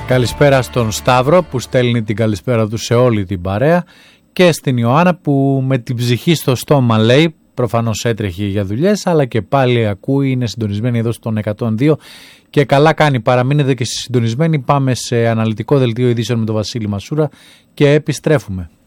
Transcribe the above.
Καλησπέρα στον Σταύρο που στέλνει την καλησπέρα του σε όλη την παρέα και στην Ιωάννα που με την ψυχή στο στόμα λέει, προφανώς έτρεχε για δουλειές, αλλά και πάλι ακούει, είναι συντονισμένη εδώ στον 102 και καλά κάνει, παραμείνετε και συντονισμένοι. Πάμε σε αναλυτικό δελτίο ειδήσεων με τον Βασίλη Μασούρα και επιστρέφουμε.